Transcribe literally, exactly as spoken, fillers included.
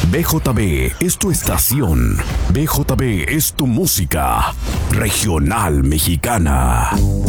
B J B es tu estación. B J B es tu música regional mexicana.